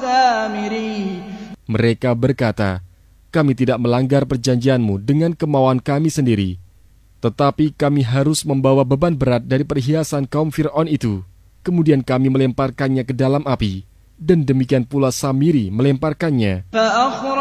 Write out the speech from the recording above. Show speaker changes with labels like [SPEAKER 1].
[SPEAKER 1] Mereka berkata, kami tidak melanggar perjanjianmu dengan kemauan kami sendiri, tetapi kami harus membawa beban berat dari perhiasan kaum Fir'aun itu. Kemudian kami melemparkannya ke dalam api, dan demikian pula Samiri melemparkannya.